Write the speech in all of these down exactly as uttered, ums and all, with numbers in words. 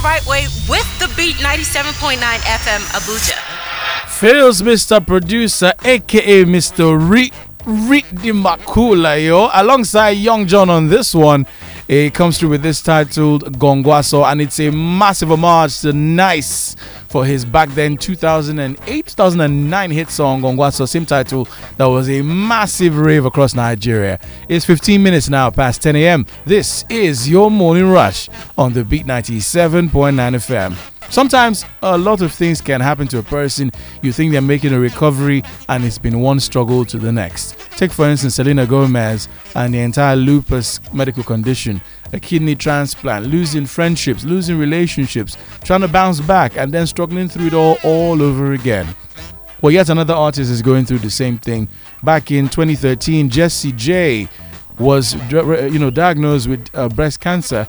right way with the Beat ninety-seven point nine F M Abuja. Feels Mister Producer, aka Mister Rick Rick Dimakula, yo, alongside Young John on this one. It comes through with this titled Gongwaso, and it's a massive homage to Nice for his back then two thousand eight two thousand nine hit song Gongwaso, same title, that was a massive rave across Nigeria. It's fifteen minutes now past ten a.m. This is your morning rush on the Beat ninety-seven point nine F M. Sometimes a lot of things can happen to a person. You think they're making a recovery and it's been one struggle to the next. Take for instance Selena Gomez and the entire lupus medical condition, a kidney transplant, losing friendships, losing relationships, trying to bounce back and then struggling through it all all over again. Well, yet another artist is going through the same thing. Back in twenty thirteen, Jessie J was you know diagnosed with uh, breast cancer,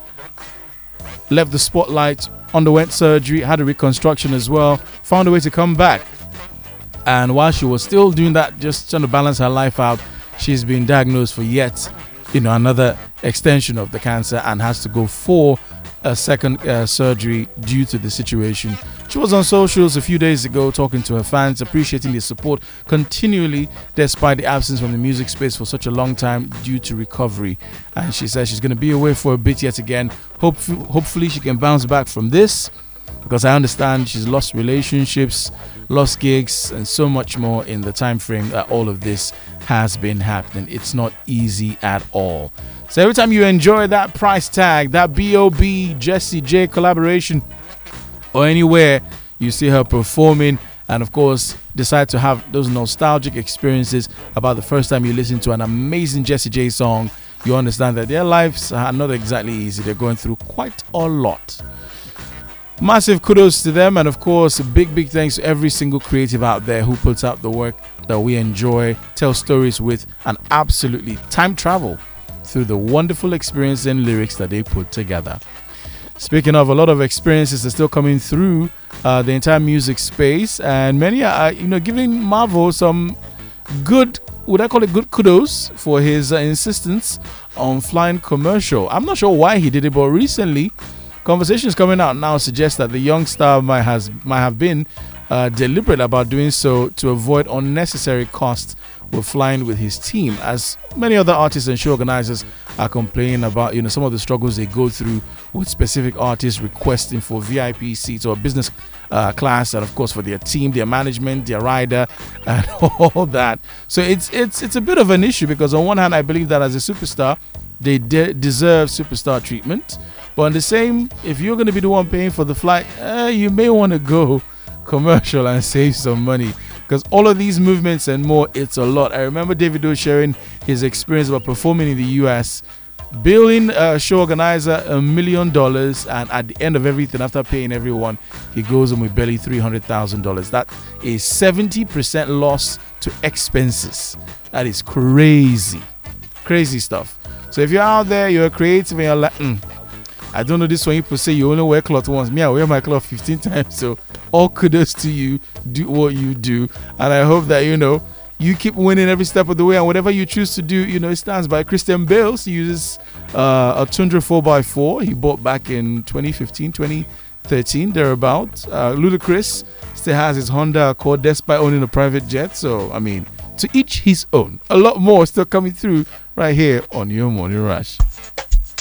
left the spotlight, underwent surgery, had a reconstruction as well, found a way to come back. And while she was still doing that, just trying to balance her life out, she's been diagnosed for yet, you know, another extension of the cancer and has to go for a second uh, surgery due to the situation. She was on socials a few days ago talking to her fans, appreciating the support continually despite the absence from the music space for such a long time due to recovery. And she says she's going to be away for a bit yet again. Hope, hopefully she can bounce back from this, because I understand she's lost relationships, lost gigs, and so much more in the time frame that all of this has been happening. It's not easy at all. So every time you enjoy that price tag, that B O B Jessie J collaboration, or anywhere you see her performing, and of course decide to have those nostalgic experiences about the first time you listen to an amazing Jessie J song, you understand that their lives are not exactly easy. They're going through quite a lot. Massive kudos to them, and of course a big big thanks to every single creative out there who puts out the work that we enjoy, tell stories with, and absolutely time travel through the wonderful experience and lyrics that they put together. Speaking of, a lot of experiences are still coming through uh, the entire music space, and many are, you know, giving Marvel some good, would I call it good kudos for his uh, insistence on flying commercial. I'm not sure why he did it, but recently conversations coming out now suggest that the young star might has might have been uh, deliberate about doing so to avoid unnecessary costs with flying with his team, as many other artists and show organizers are complaining about, you know, some of the struggles they go through with specific artists requesting for V I P seats or business uh, class, and of course for their team, their management, their rider, and all that. So it's it's it's a bit of an issue, because on one hand I believe that as a superstar they de- deserve superstar treatment, but on the same, if you're going to be the one paying for the flight, uh, you may want to go commercial and save some money, because all of these movements and more, it's a lot. I remember Davido sharing his experience about performing in the U S, billing a show organizer a million dollars, and at the end of everything, after paying everyone, he goes home with barely three hundred thousand dollars. That is seventy percent loss to expenses. That is crazy, crazy stuff. So if you're out there, you're creative and you're like, mm, I don't know this one, people say you only wear cloth once. Me, I wear my cloth fifteen times. So all kudos to you. Do what you do. And I hope that, you know, you keep winning every step of the way. And whatever you choose to do, you know, it stands by. Christian Bale uses uh, a Tundra four by four. He bought back in twenty fifteen, twenty thirteen, thereabout. Uh, Ludacris still has his Honda Accord despite owning a private jet. So, I mean, to each his own. A lot more still coming through right here on Your Morning Rush.